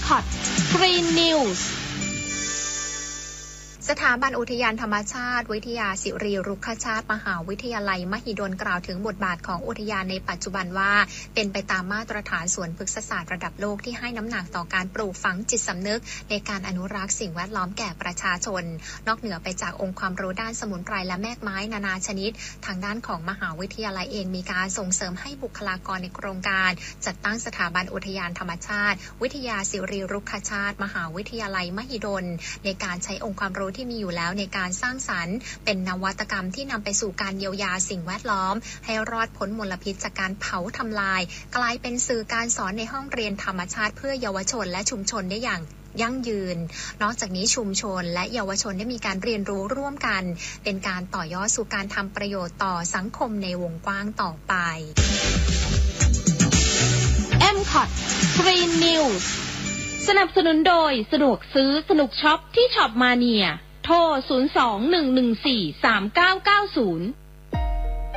MCOT Green News สถาบันอุทยานธรรมชาติวิทยาศิริรุกขชาติมหาวิทยาลัยมหิดลกล่าวถึงบทบาทของอุทยานในปัจจุบันว่าเป็นไปตามมาตรฐานสวนพฤกษศาสตร์ระดับโลกที่ให้น้ำหนักต่อการปลูกฝังจิตสำนึกในการอนุรักษ์สิ่งแวดล้อมแก่ประชาชนนอกเหนือไปจากองค์ความรู้ด้านสมุนไพรและแมกไม้นานาชนิดทางด้านของมหาวิทยาลัยเองมีการส่งเสริมให้บุคลากรในโครงการจัดตั้งสถาบันอุทยานธรรมชาติวิทยาศิริรุกขชาติมหาวิทยาลัยมหิดลในการใช้องค์ความรู้ที่มีอยู่แล้วในการสร้างสรรค์เป็นนวัตกรรมที่นำไปสู่การเยียวยาสิ่งแวดล้อมให้รอดพ้นมลพิษจากการเผาทำลายกลายเป็นสื่อการสอนในห้องเรียนธรรมชาติเพื่อเยาวชนและชุมชนได้อย่างยั่งยืนนอกจากนี้ชุมชนและเยาวชนได้มีการเรียนรู้ร่วมกันเป็นการต่อยอดสู่การทำประโยชน์ต่อสังคมในวงกว้างต่อไป MCOT Green News สนับสนุนโดยสะดวกซื้อสนุกช็อปที่ช็อปมาเนียโทร 02-114-3990